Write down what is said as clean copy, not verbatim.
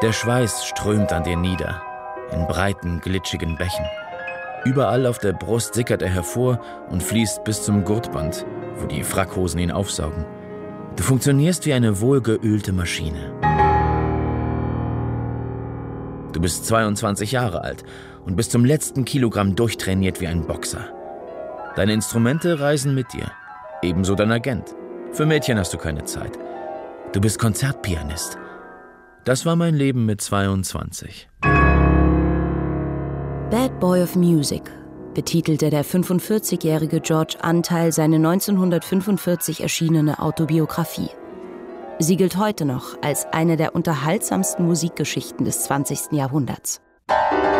Der Schweiß strömt an dir nieder, in breiten, glitschigen Bächen. Überall auf der Brust sickert er hervor und fließt bis zum Gurtband, wo die Frackhosen ihn aufsaugen. Du funktionierst wie eine wohlgeölte Maschine. Du bist 22 Jahre alt und bis zum letzten Kilogramm durchtrainiert wie ein Boxer. Deine Instrumente reisen mit dir, ebenso dein Agent. Für Mädchen hast du keine Zeit. Du bist Konzertpianist. Das war mein Leben mit 22. Bad Boy of Music betitelte der 45-jährige George Antheil seine 1945 erschienene Autobiografie. Sie gilt heute noch als eine der unterhaltsamsten Musikgeschichten des 20. Jahrhunderts.